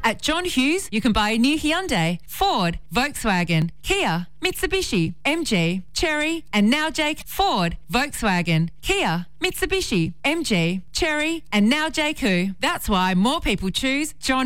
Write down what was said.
At John Hughes, you can buy a new Hyundai, Ford, Volkswagen, Kia, Mitsubishi, MG, Chery, and now Jake, Ford, Volkswagen, Kia, Mitsubishi, MG, Chery, and now Jake Who. That's why more people choose John